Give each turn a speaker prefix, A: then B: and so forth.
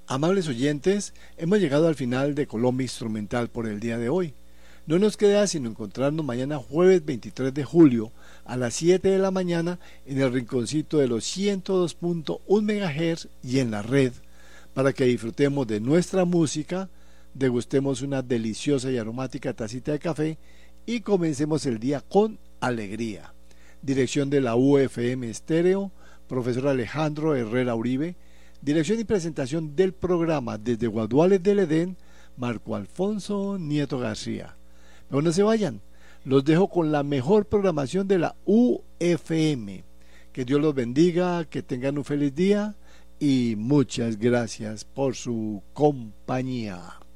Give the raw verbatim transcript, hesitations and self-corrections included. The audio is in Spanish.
A: Amables oyentes, hemos llegado al final de Colombia Instrumental por el día de hoy. No nos queda sino encontrarnos mañana jueves veintitrés de julio a las siete de la mañana en el rinconcito de los ciento dos punto uno megahertz y en la red, para que disfrutemos de nuestra música, degustemos una deliciosa y aromática tacita de café y comencemos el día con alegría. Dirección de la U F M Estéreo, profesor Alejandro Herrera Uribe. Dirección y presentación del programa desde Guaduales del Edén, Marco Alfonso Nieto García. Pero no se vayan, los dejo con la mejor programación de la U F M. Que Dios los bendiga, que tengan un feliz día y muchas gracias por su compañía.